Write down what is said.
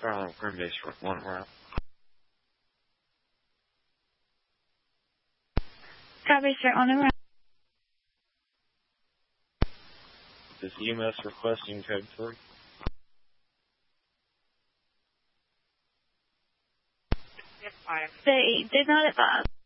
Starling Grim Base for 1 route. Copy, sir. On the route. This EMS requesting code 3. They did not advise.